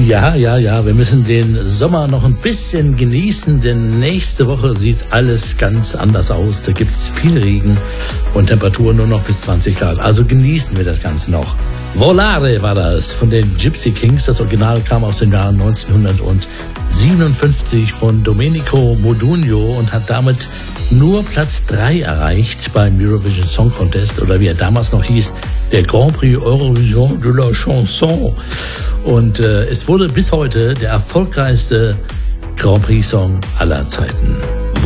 Ja, wir müssen den Sommer noch ein bisschen genießen, denn nächste Woche sieht alles ganz anders aus. Da gibt es viel Regen und Temperaturen nur noch bis 20 Grad. Also genießen wir das Ganze noch. Volare war das von den Gypsy Kings. Das Original kam aus dem Jahr 1957 von Domenico Modugno und hat damit nur Platz 3 erreicht beim Eurovision Song Contest oder wie er damals noch hieß, der Grand Prix Eurovision de la Chanson. Und es wurde bis heute der erfolgreichste Grand Prix Song aller Zeiten.